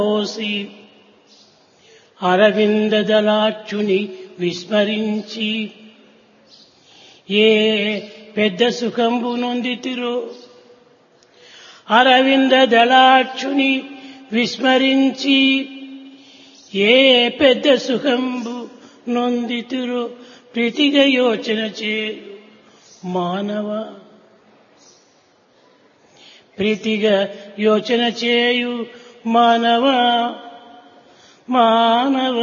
OC Aravinda దళాచ్యుని విస్మరించి ఏ పెద్ద సుఖంబు నొందితిరో అరవింద దళాచ్యుని విస్మరించి ఏ పెద్ద సుఖంబు నొందితిరో ప్రీతిగా యోచన చేయు మానవ ప్రీతిగా యోచన చేయు మానవ మానవ.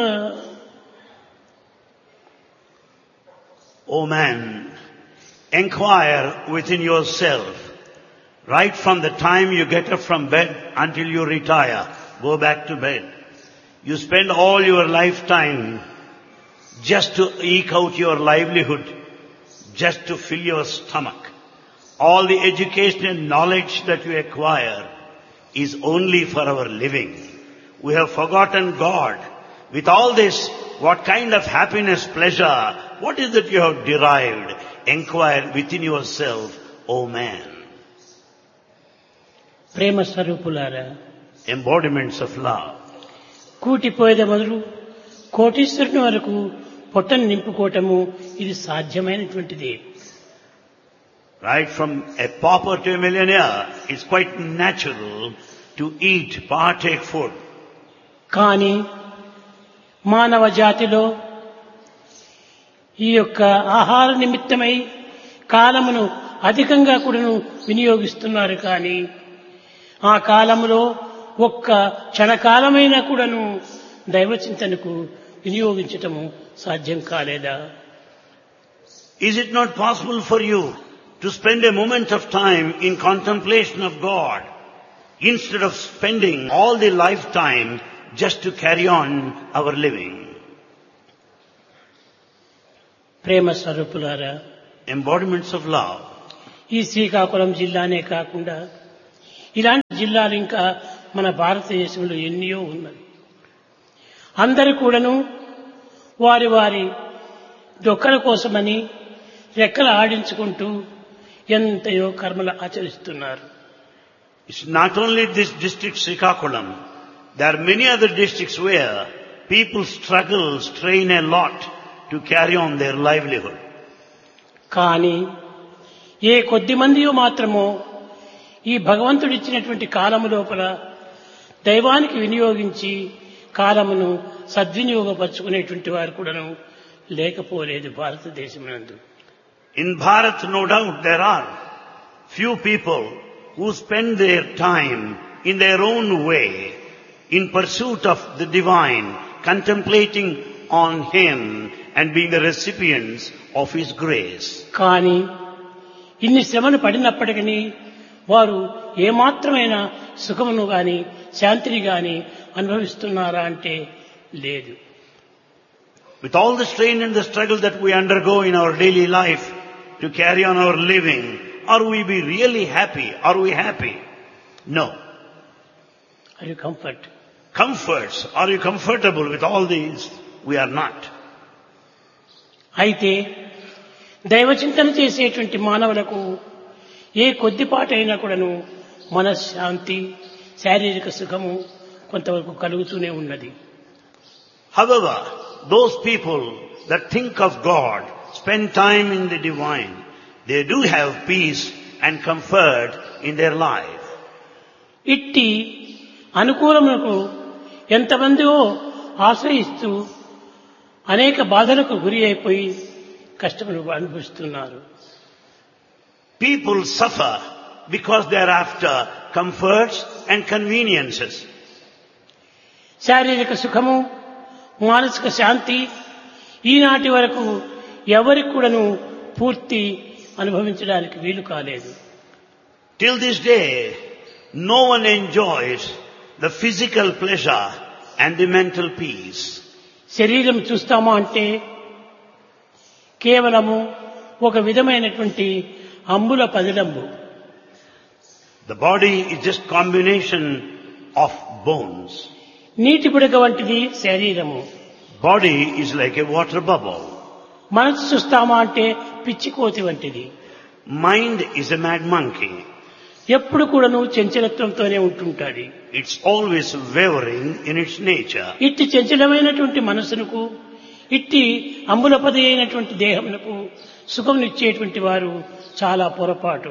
O man, inquire within yourself, right from the time you get up from bed until you retire, go back to bed. You spend all your lifetime just to eke out your livelihood, just to fill your stomach. All the education and knowledge that you acquire is only for our living. We have forgotten God. With all this, what kind of happiness, pleasure, what is that you have derived? Inquire within yourself, O man. ప్రేమ స్వరూపులారా, Embodiments of love. కూటిపోయేద మొదలు కోటీశ్వరుని వరకు పొట్టను నింపుకోవటము ఇది సాధ్యమైనటువంటిది. Right from a pauper to a millionaire, it's quite natural to eat, partake food. కానీ మానవ జాతిలో ఈ యొక్క ఆహార నిమిత్తమై కాలమును అధికంగా కూడాను వినియోగిస్తున్నారు. కానీ ఆ కాలములో ఒక్క క్షణకాలమైనా కూడాను దైవచింతనకు వినియోగించటము సాధ్యం కాలేదా? Is it not possible for you to spend a moment of time in contemplation of God instead of spending all the lifetime just to carry on our living? ప్రేమ స్వరూపులారా, Embodiments of love. ఈ శ్రీకాకుళం జిల్లానే కాకుండా ఇలాంటి జిల్లాలు ఇంకా మన భారతదేశంలో ఎన్నో ఉన్నవి. అందరూ కూడాను వారి వారి దొక్కల కోసమని రెక్కలు ఆడించుకుంటూ ఎంతయో కర్మలు ఆచరిస్తున్నారు. It's not only this district Srikakulam. There are many other districts where people struggle, strain a lot to carry on their livelihood. కానీ ఏ కొద్ది మందియో మాత్రమో ఈ భగవంతుడిచ్చినటువంటి కాలము లోపల దైవానికి వినియోగించి కాలమును సద్వినియోగపరుచుకునేటువంటి వారు కూడాను లేకపోలేదు భారతదేశమునందు. In Bharat, no doubt, there are few people who spend their time in their own way in pursuit of the divine, contemplating on Him and being the recipients of His grace. కానీ ఇన్ని శ్రమలు పడినప్పటికీ వారు ఏమాత్రమైన సుఖమును గాని శాంతిని గాని అనుభవిస్తున్నారా అంటే లేదు. With all the strain and the struggle that we undergo in our daily life to carry on our living, are we be really happy? Are we happy? No. Are you comfort? Comforts. Are you comfortable with all these? We are not. అయితే దైవచింతన చేసేటువంటి మానవులకు ఏ కొద్దిపాటైనా కూడాను మనశ్శాంతి శారీరక సుఖము కొంతవరకు కలుగుతూనే ఉన్నది. However, those people that think of God, spend time in the divine, they do have peace and comfort in their life. ఇట్టి అనుకూలములకు ఎంతమందిో ఆశ్రయిస్తూ అనేక బాధలకు గురి అయిపోయి కష్టములు అనుభవిస్తున్నారు. People suffer because they are after comforts and conveniences. శారీరక సుఖము మానసిక శాంతి ఈనాటి వరకు ఎవరికి కూడాను పూర్తి అనుభవించడానికి వీలు కాలేదు. Till this day, no one enjoys the physical pleasure and the mental peace. శరీరం చూస్తామా అంటే కేవలము ఒక విధమైనటువంటి అంబుల పదిలంబు. The body is just combination of bones. నీటి బుడగ వంటిది శరీరము. Body is like a water bubble. మనసు చూస్తామా అంటే పిచ్చి కోతి వంటిది. Mind is a mad monkey. ఎప్పుడు కూడాను చంచలత్వంతోనే ఉంటుంటాది. It's always wavering in its nature. ఇట్టి చంచలమైనటువంటి మనసునకు, ఇట్టి అంబులపది అయినటువంటి దేహమునకు సుఖంనిచ్చేటువంటి వారు చాలా పొరపాటు.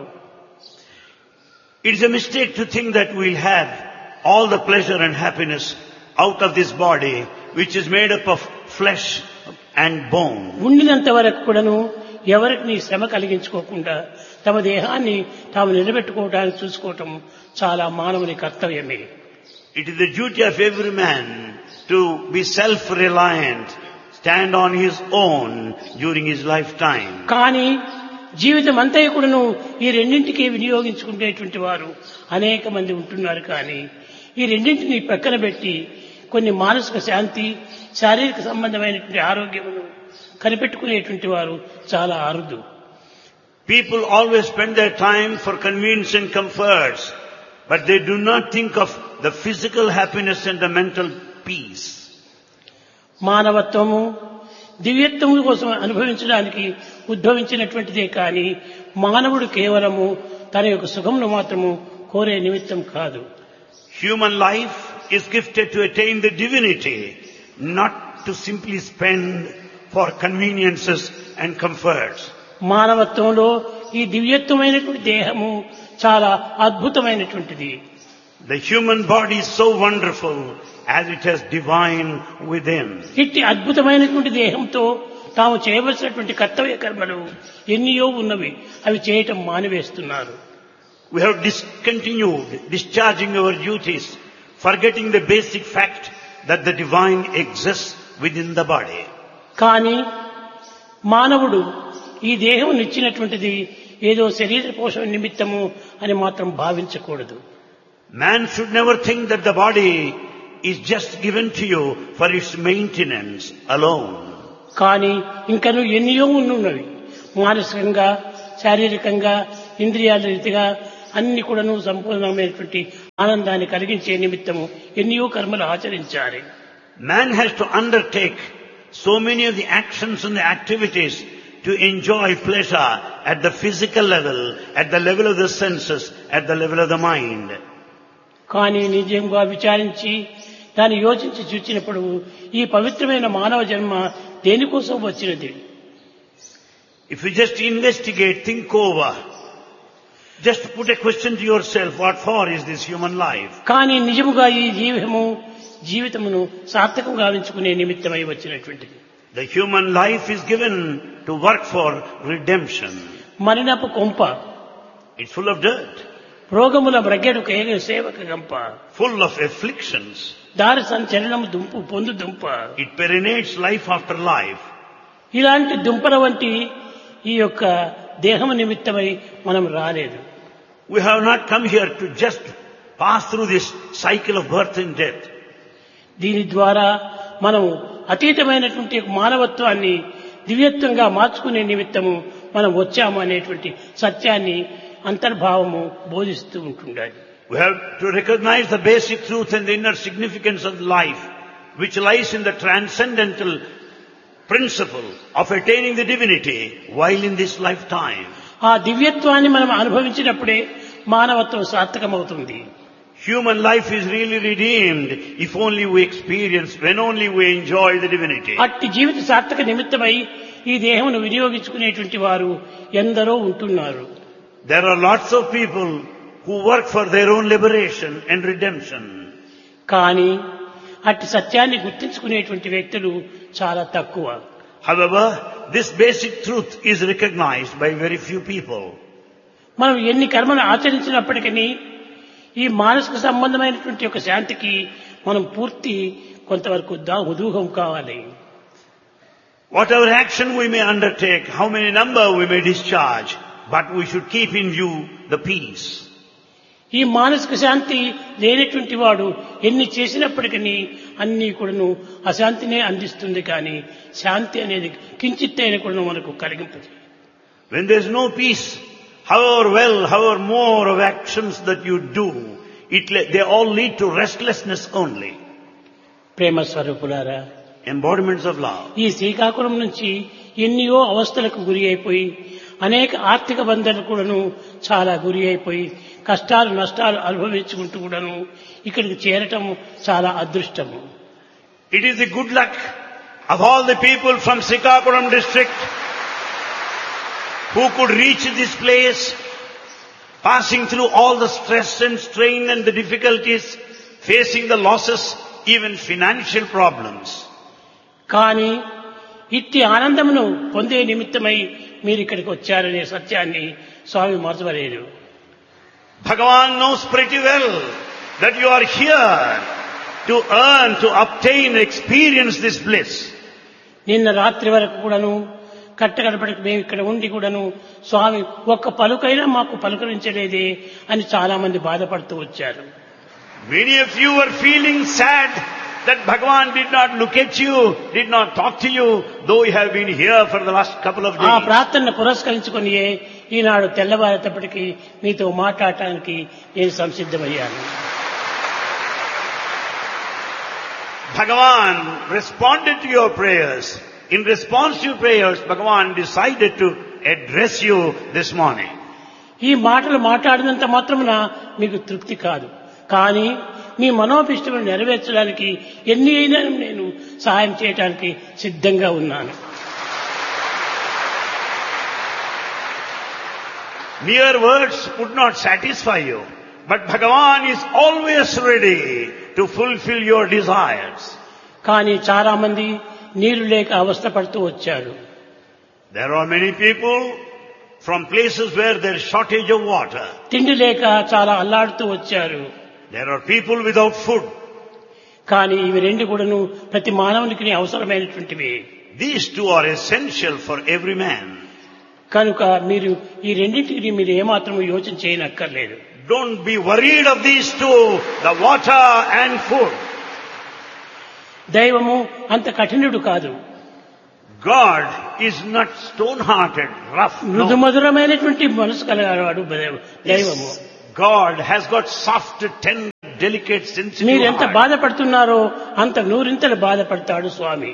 It is a mistake to think that we'll have all the pleasure and happiness out of this body, which is made up of flesh and bone. ఉండినంత వరకు కూడాను ఎవరికి శ్రమ కలిగించుకోకుండా తమ దేహాన్ని తాము నిలబెట్టుకోవడానికి చూసుకోవటం చాలా మానవుని కర్తవ్యమే. It is the duty of every man to be self-reliant, stand on his own during his lifetime. కానీ జీవితం అంతా కూడాను ఈ రెండింటికి వినియోగించుకునేటువంటి వారు అనేక మంది ఉంటున్నారు. కానీ ఈ రెండింటిని ప్రక్కన పెట్టి కొన్ని మానసిక శాంతి, శారీరక సంబంధమైనటువంటి ఆరోగ్యమును కనిపెట్టుకునేటువంటి వారు చాలా అరుదు. People always spend their time for convenience and comforts, but they do not think of the physical happiness and the mental peace. మానవత్వము దివ్యత్వము కోసం అనుభవించడానికి ఉద్భవించినటువంటిదే కానీ మానవుడు కేవలము తన యొక్క సుఖమును మాత్రము కోరే నిమిత్తం కాదు. Human life is gifted to attain the divinity, not to simply spend for conveniences and comforts. మానవత్వంలో ఈ దివ్యత్వమైనటువంటి దేహము చాలా అద్భుతమైనటువంటిది. The human body is so wonderful as it has divine within. ఇట్టి అద్భుతమైనటువంటి దేహంతో తాము చేయవలసినటువంటి కర్తవ్య కర్మలు ఎన్నో ఉన్నవి, అవి చేయటం మానివేస్తున్నారు. We have discontinued discharging our duties, forgetting the basic fact that the divine exists within the body. కానీ మానవుడు ఈ దేహం ఇచ్చినటువంటిది ఏదో శరీర పోషణ నిమిత్తము అని మాత్రం భావించకూడదు. Man should never think that the body is just given to you for its maintenance alone. కానీ ఇంకను ఎన్నో ఉన్నవి. మానసికంగా, శారీరకంగా, ఇంద్రియాల రీతిగా అన్ని కూడాను సంపూర్ణమైనటువంటి ఆనందాన్ని కలిగించే నిమిత్తము ఎన్నో కర్మలు ఆచరించాలి. Man has to undertake so many of the actions and the activities to enjoy pleasure at the physical level, at the level of the senses, at the level of the mind. కానీ నిజంగా విచారించి దాన్ని యోచించి చూచినప్పుడు ఈ పవిత్రమైన మానవ జన్మ దేనికోసం వచ్చినది? If you just investigate, think over, just put a question to yourself, what for is this human life? కానీ నిజముగా ఈ జీవితమును సార్థకం గావించుకునే నిమిత్తమై వచ్చినటువంటిది. The human life is given to work for redemption. మరినపు కొంప, It's full of dirt, రోగముల బ్రగ్గెడు సేవక గంప, full of afflictions. దారి సంచలనము దుంపు పొందు దుంప. It perinates life after life. ఇలాంటి దుంపల వంటి ఈ యొక్క దేహము నిమిత్తమై మనం రాలేదు. We have not come here to just pass through this cycle of birth and death. దీని ద్వారా మనం అతీతమైనటువంటి మానవత్వాన్ని దివ్యత్వంగా మార్చుకునే నిమిత్తము మనం వచ్చాము అనేటువంటి సత్యాన్ని అంతర్భావము బోధిస్తూ ఉంటుండాలి. We have to recognize the basic truth and the inner significance of life, which lies in the transcendental principle of attaining the divinity while in this lifetime. ఆ దివ్యత్వాన్ని మనం అనుభవించినప్పుడే మానవత్వం సార్థకమవుతుంది. Human life is really redeemed if only we experience, when only we enjoy the divinity. అట్టి జీవిత సార్థక నిమిత్తమై ఈ దేహమును వినియోగించుకునేటువంటి వారు ఎందరో ఉంటున్నారు. There are lots of people who work for their own liberation and redemption. కానీ అట్టి సత్యాన్ని గుర్తించుకునేటువంటి వ్యక్తులు చాలా తక్కువ. However, this basic truth is recognized by very few people. మనం ఎన్ని కర్మలు ఆచరించినప్పటికీ ఈ మానసిక సంబంధమైనటువంటి ఒక శాంతికి మనం పూర్తి కొంతవరకు ఉదూహం కావాలి. Whatever action we may undertake, how many number we may discharge, but we should keep in view the peace. ఈ మానసిక శాంతి లేనటువంటి వాడు ఎన్ని చేసినప్పటికీ అన్ని కూడాను అశాంతినే అందిస్తుంది. కానీ శాంతి అనేది కించిత్తైన కూడా మనకు కలిగింపదు. When there is no peace, however well, however more of actions that you do, they all lead to restlessness only. ప్రేమ స్వరూపులారా, Embodiments of love. ఈ శ్రీకాకుళం నుంచి ఎన్నో అవస్థలకు గురి అయిపోయి అనేక ఆర్థిక బంధాలు కూడాను చాలా గురి అయిపోయి కష్టాలు నష్టాలు అనుభవించుకుంటూ కూడాను ఇక్కడికి చేరటం చాలా అదృష్టము. It is the good luck of all the people from Srikakulam district who could reach this place, passing through all the stress and strain and the difficulties, facing the losses, even financial problems. కానీ ఇట్టి ఆనందమును పొందే నిమిత్తమై మీరు ఇక్కడికి వచ్చారనే సత్యాన్ని స్వామి మరచవలేరు. Bhagavan knows pretty well that you are here to earn, to obtain, experience this bliss. నిన్న రాత్రి వరకు కూడాను కట్టగడపడికి మేము ఇక్కడ ఉండి కూడాను స్వామి ఒక్క పలుకైనా మాకు పలుకరించలేదే అని చాలా మంది బాధపడుతూ వచ్చారు. Many of you were feeling sad that Bhagavan did not look at you, did not talk to you, though you have been here for the last couple of days. ఆ ప్రార్థనను పురస్కరించుకొని ఈనాడు తెల్లవారేటప్పటికి మీతో మాట్లాడటానికి నేను సంసిద్ధమయ్యాను. Bhagavan responded to your prayers. In response to your prayers, Bhagavan decided to address you this morning. ఈ మాటలు మాట్లాడినంత మాత్రమున మీకు తృప్తి కాదు, కానీ మీ మనోభిష్టములు నెరవేర్చడానికి ఎన్ని అయినా నేను సహాయం చేయడానికి సిద్ధంగా ఉన్నాను. Mere words would not satisfy you, but Bhagavan is always ready to fulfill your desires. కానీ చాలా మంది నీరు లేక అవస్థపడుతూ వచ్చారు. There are many people from places where there is shortage of water. తిండి లేక చాలా అల్లాడుతూ వచ్చారు. There are people without food. కానీ ఇవి రెండు కూడాను ప్రతి మానవునికి అవసరమైనటువంటివి. These two are essential for every man. కనుక మీరు ఈ రెండింటికి మీరు ఏమాత్రం యోచన చేయనక్కర్లేదు. Don't be worried of these two, the water and food. దైవము అంత కఠినుడు కాదు. God is not stone-hearted, rough. No. మృదుమధురమైనటువంటి మనసు కలవాడు దైవము. God has got soft, tender, delicate, sensitive మీరు ఎంత heart. బాధపడుతున్నారో అంత నూరింతలు బాధపడతాడు స్వామి.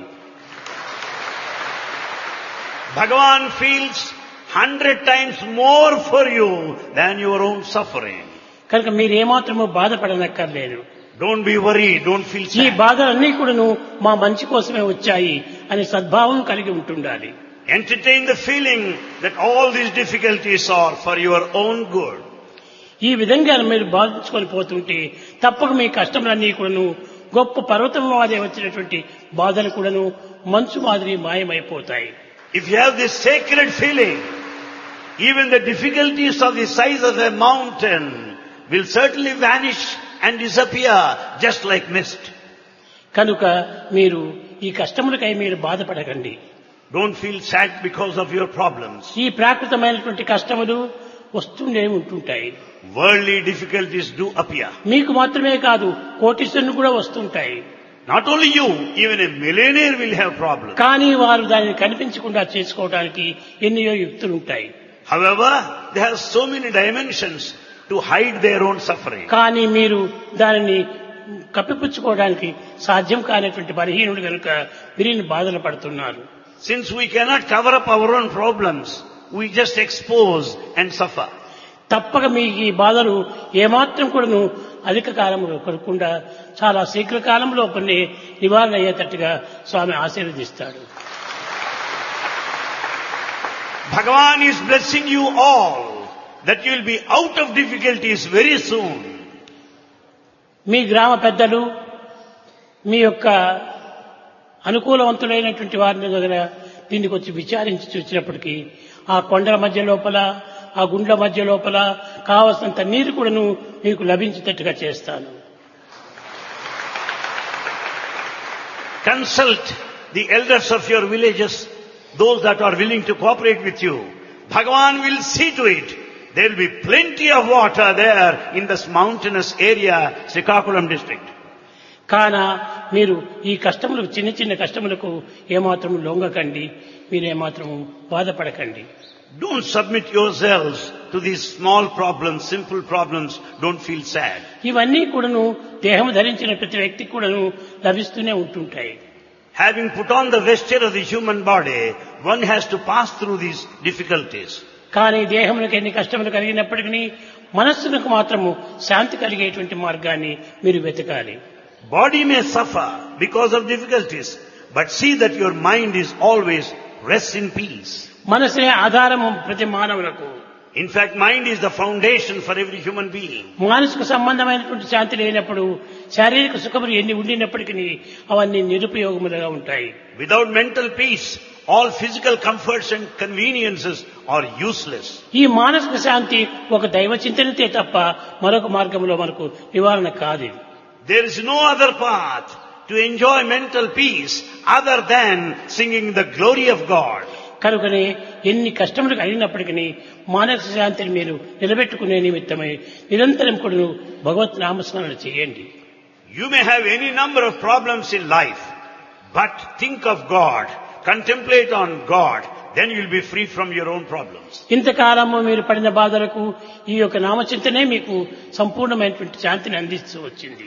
Bhagavan feels 100 times more for you than your own suffering. కనుక మీరు ఏమాత్రమో బాధపడనక్కర్లేదు. Don't be worried, don't feel ఈ sad. బాధలన్నీ కూడాను మా మంచి కోసమే వచ్చాయి అనే సద్భావం కలిగి ఉంటుండాలి. Entertain the feeling that all these difficulties are for your own good. ఈ విధంగా మీరు బాధించుకొని పోతుంటే తప్పక మీ కష్టములన్నీ కూడాను గొప్ప పర్వతం మాదిరి వచ్చినటువంటి బాధలు కూడాను మంచు మాదిరి మాయమైపోతాయి. If you have this sacred feeling, even the difficulties of the size of a mountain will certainly vanish and disappear just like mist. కనుక మీరు ఈ కష్టములకై మీరు బాధపడకండి. Don't feel sad because of your problems. ఈ ప్రాకృతమైనటువంటి కష్టములు వస్తూనే ఉంటుంటాయి. Worldly difficulties do appear. మీకు మాత్రమే కాదు కోటీశ్వరులు కూడా వస్తుంటాయి. Not only you, even a millionaire will have problems. కానీ వారు దానిని కనిపించకుండా చేసుకోవడానికి ఎన్నో యుక్తులు ఉంటాయి. However, they have so many dimensions to hide their own suffering. కానీ మీరు దానిని కప్పిపుచ్చుకోవడానికి సాధ్యం కానటువంటి బలహీనుడు కనుక మీరు బాధలు పడుతున్నారు. Since we cannot cover up our own problems, we just expose and suffer. తప్పక మీ ఈ బాధలు ఏమాత్రం కూడాను అధిక కాలంలో కొరకుండా చాలా శీఘ్ర కాలంలో కొన్ని నివారణ అయ్యేటట్టుగా స్వామి ఆశీర్వదిస్తాడు. Bhagavan is blessing you all that you will be out of difficulties very soon. మీ గ్రామ పెద్దలు మీ యొక్క అనుకూలవంతులైనటువంటి వారి దగ్గర దీనికి వచ్చి విచారించి చూసినప్పటికీ ఆ కొండల మధ్య లోపల ఆ గుండ్ల మధ్య లోపల కావలసినంత నీరు కూడాను మీకు లభించేటట్టుగా చేస్తాను. Consult the elders of your villages, those that are willing to cooperate with you. Bhagavan will see to it. There will be plenty of water there in this mountainous area, Srikakulam district. కాన మీరు ఈ కష్టములకు చిన్న చిన్న కష్టములకు ఏమాత్రం లొంగకండి, మీరేమాత్రం బాధపడకండి. Don't submit yourselves to these small problems, simple problems. Don't feel sad. ఇవన్నీ కూడాను దేహం ధరించిన ప్రతి వ్యక్తికి కూడాను లభిస్తూనే ఉంటుంటాయి. Having put on the vesture of the human body, one has to pass through these difficulties. కానీ దేహములకు ఎన్ని కష్టములు కలిగినప్పటికీ మనస్సులకు మాత్రము శాంతి కలిగేటువంటి మార్గాన్ని మీరు వెతకాలి. Body may suffer because of difficulties, but see that your mind is always rests in peace. మనసే ఆధారము ప్రతి మానవులకు. In fact, mind is the foundation for every human being. మానసిక సంబంధమైనటువంటి శాంతి లేనప్పుడు శారీరక సుఖములు ఎన్ని ఉండినప్పటికీ అవన్నీ నిరుపయోగములుగా ఉంటాయి. Without mental peace, all physical comforts and conveniences are useless. ఈ మానసిక శాంతి ఒక దైవ చింతనతే తప్ప మరొక మార్గంలో మనకు నివారణ కాదు. There is no other path to enjoy mental peace other than singing the glory of God. కనుకనే ఎన్ని కష్టములు కలిగినప్పటికీ మానసిక శాంతిని మీరు నిలబెట్టుకునే నిమిత్తమై నిరంతరం కూడా భగవత్ నామస్మరణ చేయండి. You may have any number of problems in life, but think of God, contemplate on God, then you will be free from your own problems. ఇంతకాలము మీరు పడిన బాధలకు ఈ యొక్క నామచింతనే మీకు సంపూర్ణమైనటువంటి శాంతిని అందిస్తూ వచ్చింది.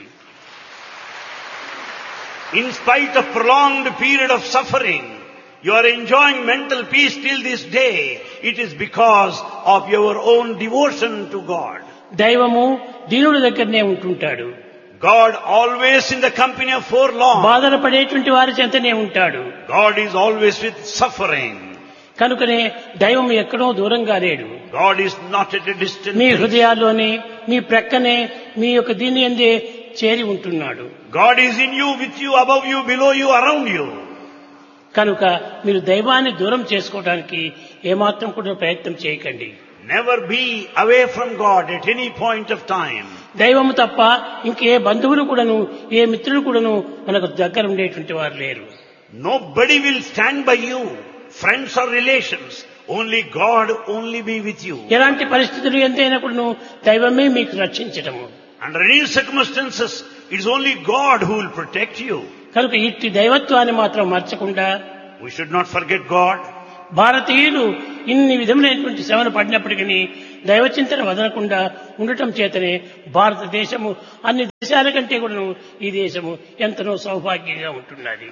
In spite of prolonged period of suffering, you are enjoying mental peace till this day. It is because of your own devotion to God. దైవము దీనుడి దగ్గరనే ఉంటుంటాడు. God always in the company of forlorn. బాధలు పడేటువంటి వారి చెంతనే ఉంటాడు. God is always with suffering. కనుకనే దైవం ఎక్కడో దూరంగా లేడు. God is not at a distance. మీ హృదయాల్లోనే మీ ప్రక్కనే మీ యొక్క దీని యందే చేరి ఉంటున్నాడు. God is in you, with you, above you, below you, around you. కనుక మీరు దైవాన్ని దూరం చేసుకోవడానికి ఏమాత్రం కూడా ప్రయత్నం చేయకండి. Never be away from God at any point of time. దైవము తప్ప ఇంకే బంధువులు కూడాను ఏ మిత్రులు కూడాను మనకు దగ్గర ఉండేటువంటి వారు లేరు. Nobody will stand by you, friends or relations. Only God only be with you. ఎలాంటి పరిస్థితులు ఎంతైనా కూడాను దైవమే మీకు రక్షించటము. Under any circumstances, it is only God who will protect you. కనుక ఇట్టి దైవత్వాన్ని మాత్రం మర్చకుండా We should not forget God. భారతీయులు ఇన్ని విధములైనటువంటి శ్రమలు పడినప్పటికీ దైవచింతన వదలకుండా ఉండటం చేతనే భారతదేశము అన్ని దేశాల కంటే కూడా ఈ దేశము ఎంతనో సౌభాగ్యంగా ఉంటున్నది.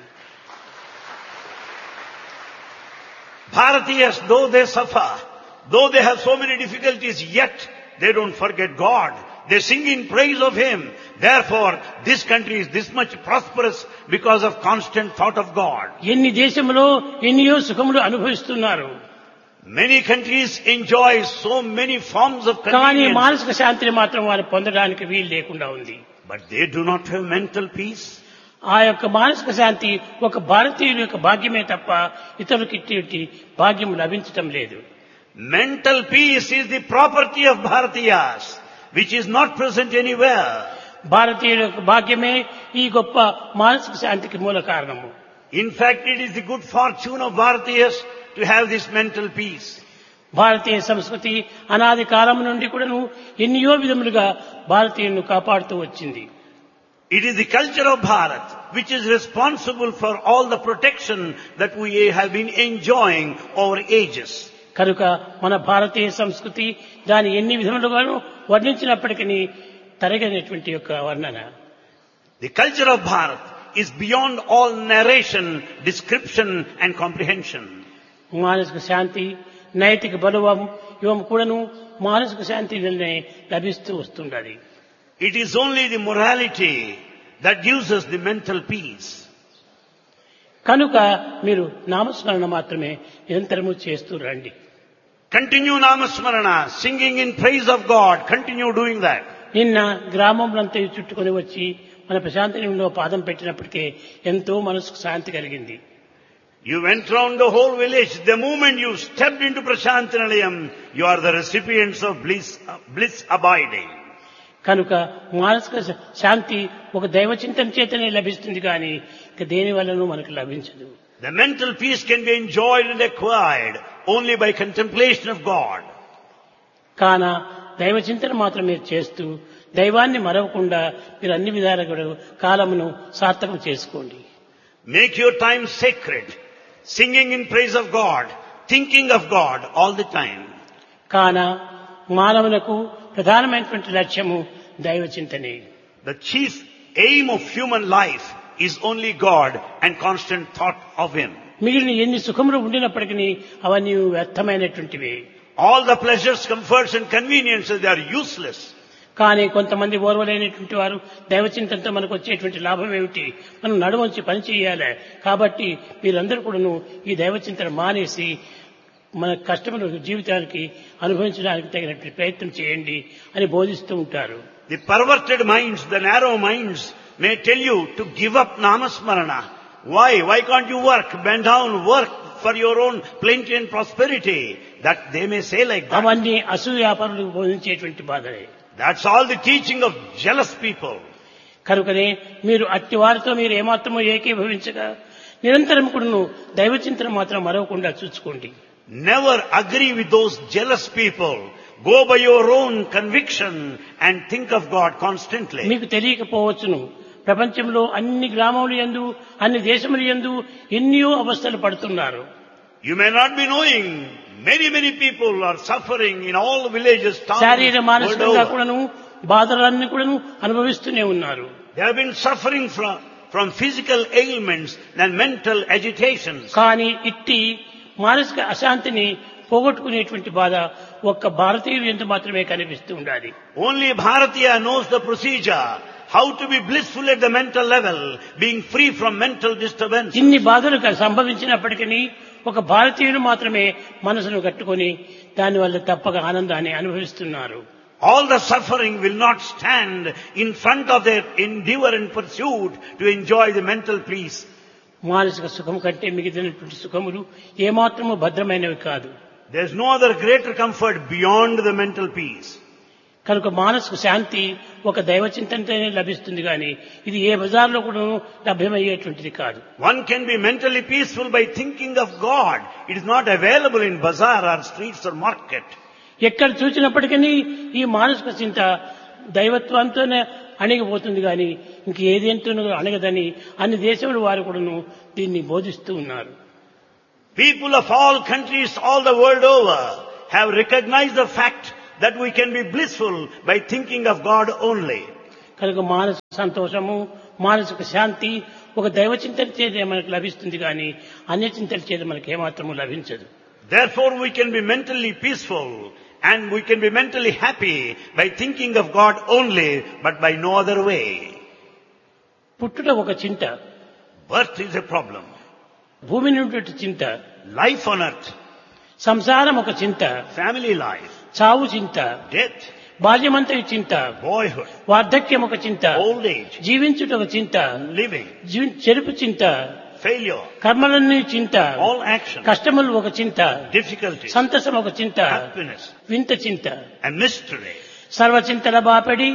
Bharatiyas, though they suffer, though they have so many difficulties, yet they don't forget God. They sing in praise of Him. Therefore, this country is this much prosperous because of constant thought of God. ఎన్ని దేశములో ఎన్నో సుఖములు అనుభవిస్తున్నారు. Many countries enjoy so many forms of కానీ convenience, మానసిక శాంతిని మాత్రం వారు పొందడానికి వీలు లేకుండా ఉంది. but they do not have mental peace. ఆ యొక్క మానసిక శాంతి ఒక భారతీయుల యొక్క భాగ్యమే తప్ప ఇతరులకు ఇట్టి భాగ్యం లభించటం లేదు. Mental peace is the property of Bharatiyas, which is not present anywhere. భారతీయుల యొక్క భాగ్యమే ఈ గొప్ప మానసిక శాంతికి మూల కారణము. In fact, it is the good fortune of Bharatiyas to have this mental peace. భారతీయ సంస్కృతి అనాది కాలం నుండి కూడాను ఎన్నో విధములుగా భారతీయులను కాపాడుతూ వచ్చింది. It is the culture of Bharat which is responsible for all the protection that we have been enjoying over ages. కనుక మన భారతీయ సంస్కృతి దాని ఎన్ని విధములుగాను వర్ణించినప్పటికీ తరగనటువంటి యొక్క వర్ణన. The culture of Bharat is beyond all narration, description and comprehension. మానసిక శాంతి నైతిక బలవం ఇవం కూడాను మానసిక శాంతి వల్లనే లభిస్తూ వస్తుండది. It is only the morality that gives us the mental peace. కనుక మీరు నామస్మరణ మాత్రమే నిరంతరము చేస్తూ రండి. Continue Namasmarana, singing in praise of God. Continue doing that. నిన్న గ్రామంలంతా చుట్టుకొని వచ్చి మన ప్రశాంతిలో పాదం పెట్టినప్పటికే ఎంతో మనసుకు శాంతి కలిగింది. You went round the whole village. The moment you stepped into Prashantinalayam, you are the recipients of bliss abiding. కనుక మానసిక శాంతి ఒక దైవ చింతన చేతనే లభిస్తుంది కానీ ఇక దేని వల్లనూ మనకు లభించదు. The mental peace can be enjoyed and acquired only by contemplation of God. కాన దైవ చింతన మాత్రమే చేస్తూ దైవాన్ని మరవకుండా మీరు అన్ని విధాలుగా కాలమును సార్థకం చేసుకోండి. Make your time sacred, singing in praise of God, thinking of God all the time. కాన మానవులకు ప్రధానమైనటువంటి లక్ష్యము దైవ చింతనే. The chief aim of human life is only God and constant thought of Him. మిగిలిన ఎన్ని సుఖములు ఉండినప్పటికీ అవన్నీ వ్యర్థమైనటువంటివి. All the pleasures, comforts and conveniences, they are useless. కానీ కొంతమంది ఓర్వలేనటువంటి వారు దైవచింతనతో మనకు వచ్చేటువంటి లాభం ఏమిటి, మనం నడువంచి పని చేయాలి, కాబట్టి మీరందరూ కూడాను ఈ దైవచింతన మానేసి మన కష్టమైన జీవితానికి అనుభవించడానికి తగినటువంటి ప్రయత్నం చేయండి అని బోధిస్తూ ఉంటారు. The perverted minds, the narrow minds may tell you to give up namasmarana. Why? Why can't you work? Bend down, work for your own plenty and prosperity. That they may say like that. అవన్నీ అసూయాపరులకు బోధించేటువంటి బాధలే. That's all the teaching of jealous people. కనుకనే మీరు అట్టి వారితో మీరు ఏమాత్రమో ఏకీభవించగా నిరంతరం కూడాను దైవచింతన మాత్రం మరవకుండా చూసుకోండి. Never agree with those jealous people. Go by your own conviction and think of God constantly. మీకు తెలియకపోవచ్చును, ప్రపంచంలో అన్ని గ్రామములు యందు అన్ని దేశముల యందు ఎన్నో అవస్థలు పడుతున్నారు. You may not be knowing, many people are suffering in all villages, towns, శారీర మానసికంగా world over. కూడాను బాధలన్నీ కూడాను అనుభవిస్తూనే ఉన్నారు. They have been suffering from physical ailments and mental agitations. కానీ ఇట్టి మానసిక అశాంతిని పోగొట్టుకునేటువంటి బాధ ఒక్క భారతీయులు ఎంత మాత్రమే కనిపిస్తూ ఉండాలి. Only Bharatiya knows the procedure, how to be blissful at the mental level, being free from mental disturbance. ఇన్ని బాధలు సంభవించినప్పటికీ ఒక భారతీయులు మాత్రమే మనసును కట్టుకొని దానివల్ల తప్పక ఆనందాన్ని అనుభవిస్తున్నారు. All the suffering will not stand in front of their endeavor and pursuit to enjoy the mental peace. మానసిక సుఖం కంటే మిగిలినటువంటి సుఖములు ఏమాత్రము భద్రమైనవి కాదు. There is no other greater comfort beyond the mental peace. కనుక మానసిక శాంతి ఒక దైవచింతనతోనే లభిస్తుంది కానీ ఇది ఏ బజార్లో కూడా లభ్యమయ్యేటువంటిది కాదు. One can be mentally peaceful by thinking of God. It is not available in bazaar or streets or market. ఎక్కడ చూసినప్పటికీ ఈ మానసిక చింత దైవత్వంతోనే అణిగిపోతుంది కానీ ఇంక ఏదేంటో అణగదని అన్ని దేశముల వారు కూడాను దీన్ని బోధిస్తూ ఉన్నారు. People of all countries all the world over have recognized the fact that we can be blissful by thinking of God only. కనుక మానసిక సంతోషము, మానసిక శాంతి ఒక దైవ చింతన చేత మనకు లభిస్తుంది కానీ అన్య చింతన చేత మనకు ఏమాత్రము లభించదు. Therefore we can be mentally peaceful and we can be mentally happy by thinking of God only, but by no other way. పుట్టుట ఒక చింత, Birth is a problem. భూమి నుండి చింత, Life on earth, సంసారం ఒక చింత, family life, చావు చింత, death, బాల్యమంతయు చింత, boyhood, వార్ధక్యం ఒక చింత, old age, జీవించుట ఒక చింత, living, చెరుపు చింత, failure, కర్మలన్నీ చింత, all action, కష్టములు ఒక చింత, difficulty, సంతసం ఒక చింత, happiness, వింత చింత, and mystery. సర్వచింతల బాపడి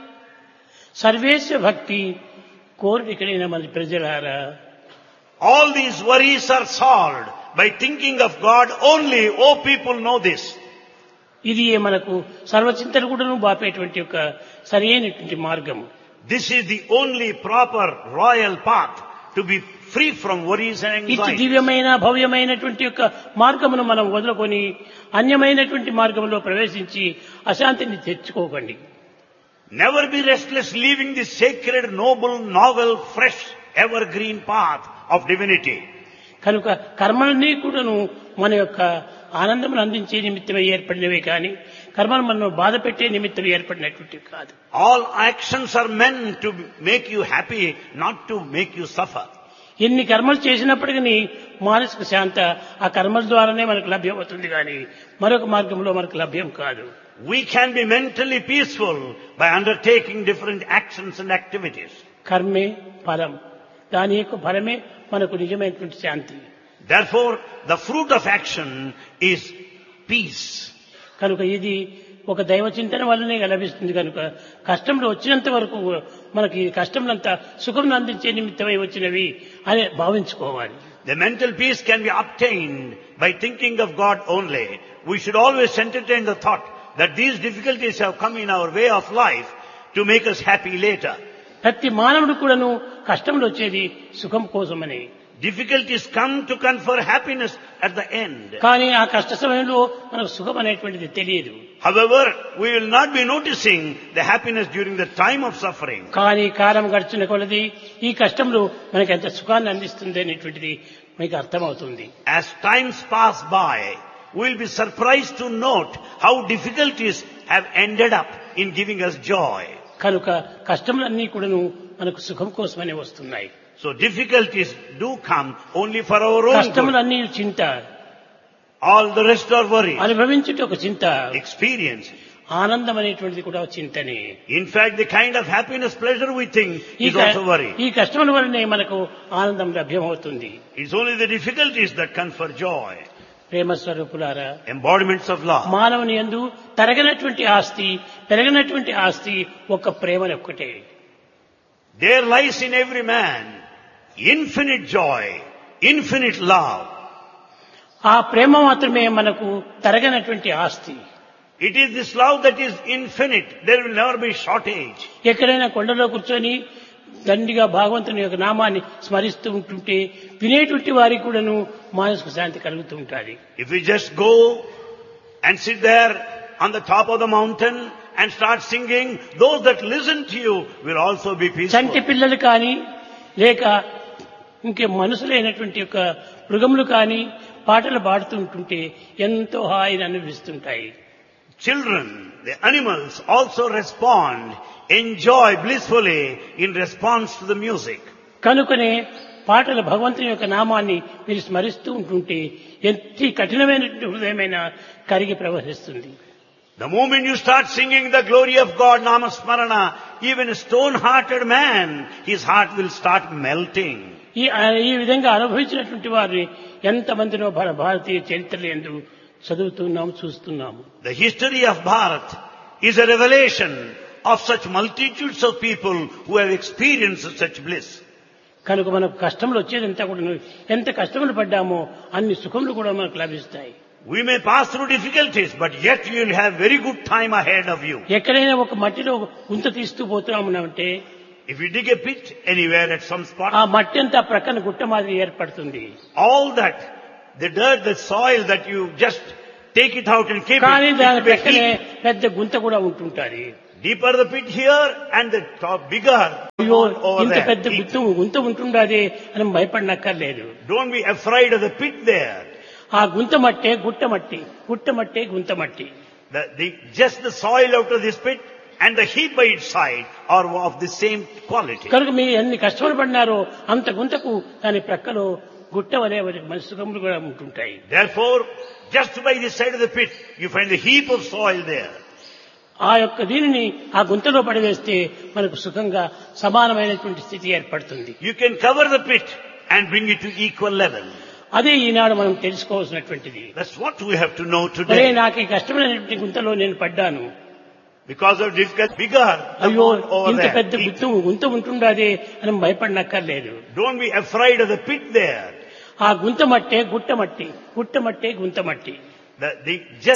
సర్వేశ భక్తి కోరికలైన మన ప్రజలారా. All these worries are solved by thinking of God only. Oh, people know this. ఇది మనకు సర్వచింతలు కూడాను బాపేటువంటి ఒక సరైనటువంటి మార్గము. This is the only proper royal path to be free from worries and ఇది anxiety. దివ్యమైన భవ్యమైనటువంటి యొక్క మార్గమును మనం వదులుకొని అన్యమైనటువంటి మార్గంలో ప్రవేశించి అశాంతిని తెచ్చుకోకండి. Never be restless leaving the sacred, noble, novel, fresh, evergreen path of divinity. కనుక కర్మలన్నీ కూడాను మన యొక్క ఆనందమును అందించే నిమిత్తమై ఏర్పడినవే కానీ కర్మలు మనం బాధ పెట్టే నిమిత్తం ఏర్పడినటువంటివి కాదు. All actions are meant to make you happy, not to make you suffer. ఎన్ని కర్మలు చేసినప్పటికీ మానసిక శాంత ఆ కర్మల ద్వారానే మనకు లభ్యమవుతుంది కానీ మరొక మార్గంలో మనకు లభ్యం కాదు. We can be mentally peaceful by undertaking different actions and activities. కర్మే ఫలం, దాని యొక్క ఫలమే మనకు నిజమైనటువంటి శాంతి. Therefore, the fruit of action is peace. కనుక ఇది ఒక దైవ చింతన వల్లనే లభిస్తుంది. కనుక కష్టంలో వచ్చినంత వరకు మనకి కష్టంలంతా సుఖం అందించే నిమిత్తమై వచ్చినవి అని భావించుకోవాలి. The mental peace can be obtained by thinking of God only. We should always entertain the thought that these difficulties have come in our way of life to make us happy later. ప్రతి మానవుడు కూడాను కష్టంలో వచ్చేది సుఖం కోసమని. Difficulties come to confer happiness at the end. కానీ ఆ కష్ట సమయంలో మనకు సుఖం అనేటువంటిది తెలియదు. However, we will not be noticing the happiness during the time of suffering. కానీ కాలం గడిచిన కొలది ఈ కష్టంలో మనకి ఎంత సుఖాన్ని అందిస్తుంది అనేటువంటిది మీకు అర్థమవుతుంది. As times pass by, we will be surprised to note how difficulties have ended up in giving us joy. కనుక కష్టములన్నీ కూడాను మనకు సుఖం కోసమనే వస్తున్నాయి. So difficulties do come only for our own good. కష్టములన్నీ చింత, All the rest are worry. అనుభవించుట ఒక చింత, Experience. ఆనందం అనేటువంటిది కూడా ఒక చింతనే. In fact, the kind of happiness, pleasure we think is also worry. ఈ కష్టముల వల్లనే మనకు ఆనందం లభ్యమవుతుంది. It's only the difficulties that confer joy. ప్రేమ స్వరూపులారా, Embodiments of love. మానవుని యందు తరగనటువంటి ఆస్తి, పెరగనటువంటి ఆస్తి ఒక్క ప్రేమని ఒక్కటే. There lies in every man infinite joy, infinite love. ఆ ప్రేమ మాత్రమే మనకు తరగనటువంటి ఆస్తి. It is this love that is infinite. There will never be shortage. ఎక్కడైనా కొండలో కూర్చొని దండిగా భగవంతుని యొక్క నామాన్ని స్మరిస్తూ ఉంటుంటే వినేటువంటి వారికి కూడాను మానసిక శాంతి కలుగుతూ ఉంటుంది. If we just go and sit there on the top of the mountain and start singing, those that listen to you will also be peaceful. చంటి పిల్లలు కానీ లేక ఇంకే మనసులైనటువంటి యొక్క మృగములు కానీ పాటలు పాడుతూ ఉంటుంటే ఎంతో హాయిని అనుభవిస్తుంటాయి. Children, the animals also respond, enjoy blissfully in response to the music. కనుకనే పాటలు భగవంతుని యొక్క నామాన్ని మీరు స్మరిస్తూ ఉంటుంటే ఎంత కఠినమైనటువంటి హృదయమైన కరిగి ప్రవహిస్తుంది. The moment you start singing the glory of God, Nama Smarana, even a stone-hearted man, his heart will start melting. ఈ విధంగా అనుభవించినటువంటి వారిని ఎంతమందినో భారతీయ చరిత్రలు ఎందు చదువుతున్నాము, చూస్తున్నాము. The history of Bharat is a revelation of such multitudes of people who have experienced such bliss. కనుక మనకు కష్టములు వచ్చేదంతా కూడా ఎంత కష్టములు పడ్డామో అన్ని సుఖములు కూడా మనకు లభిస్తాయి. We may pass through difficulties, but yet you will have very good time ahead of you. ఎక్కడైనా ఒక మట్టిలో గుంత తీస్తూ పోతున్నామంటే If you dig a pit anywhere at some spot, ఆ మట్టి అంతా ప్రక్కన గుట్ట మాదిరి ఏర్పడుతుంది. all that, the dirt, the soil that you just take it out and keep కానీ it, దాని it will be ప్రక్కనే heap. పెద్ద గుంత కూడా ఉంటుంటుంది. Deeper the pit here and the top bigger అయ్యో over ఇంత there. పెద్ద గుంత ఉంటుండదే అని భయపడనక్కర్లేదు. Don't be afraid of the pit there. ఆ గుంత మట్టే గుట్ట మట్టి, గుట్ట మట్టే గుంత మట్టి. Just the soil out of this pit and the heap by its side are of the same quality. కనుక మీరు ఎన్ని కష్టములు పడినారో అంత గుంతకు దాని ప్రక్కలో గుట్ట వలె మన సుఖములు కూడా ఉంటుంటాయి. Therefore, just by the side of the pit, you find the heap of soil there. ఆ యొక్క దీనిని ఆ గుంతలో పడివేస్తే మనకు సుఖంగా సమానమైనటువంటి స్థితి ఏర్పడుతుంది. You can cover the pit and bring it to equal level. అదే ఈనాడు మనం తెలుసుకోవాల్సినటువంటిది. That's what we have to know అరే today. నాకు ఈ కష్టమైనటువంటి గుంతలో నేను పడ్డాను, Because of difficult, bigger the అయ్యో amount over ఇంత పెద్ద there. గుంత ఉంటుండదే అని భయపడనక్కర్లేదు. Don't be afraid of the pit there. ఆ గుంత మట్టే గుట్ట మట్టి, గుట్ట మట్టే గుంత మట్టి. Just